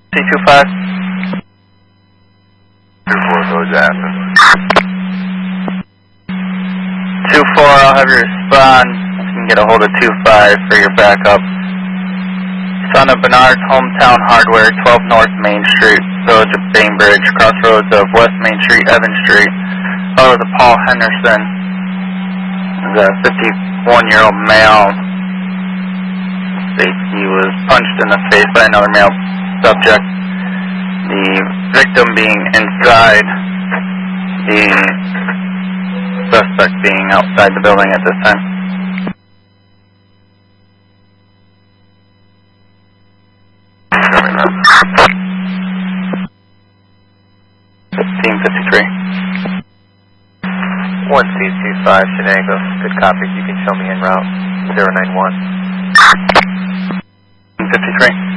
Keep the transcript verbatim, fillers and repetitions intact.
C two five. two four, go Jackson. two four, I'll have you respond. You can get a hold of two five for your backup. Son of Bernard's Hometown Hardware, twelve North Main Street, Village of Bainbridge, crossroads of West Main Street, Evans Street. Oh, the Paul Henderson, the fifty-one-year-old male. He was punched in the face by another male subject. The victim being inside, the suspect being outside the building at this time. fifteen fifty-three. one C two five, Shenango. Good copy. You can show me en route. zero nine one. fifty-three.